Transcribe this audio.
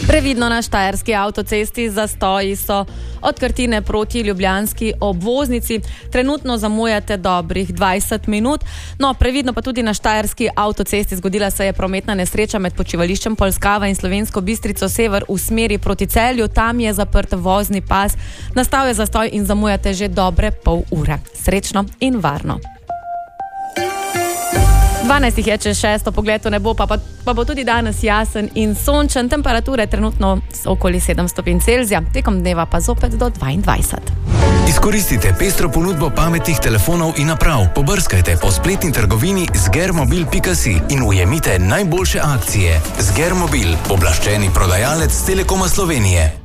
Previdno na štajerski avtocesti zastoji so od Krtine proti ljubljanski obvoznici. Trenutno zamujate dobrih 20 minut. No, previdno pa tudi na štajerski avtocesti. Zgodila se je prometna nesreča med počivališčem Polskava in Slovensko Bistrico sever v smeri proti Celju. Tam je zaprt vozni pas. Nastal je zastoj in zamujate že dobre pol ure. Srečno in varno. 12 je čez 6, pogled v nebo, pa bo tudi danes jasen in sončen. Temperature trenutno so okoli 7 stopinj Celzija, tekom dneva pa zopet do 22. Izkoristite pestro ponudbo pametnih telefonov in naprav. Pobrskajte po spletni trgovini zgermobil.si in ujemite najboljše akcije. Zgermobil, pooblaščeni prodajalec Telekoma Slovenije.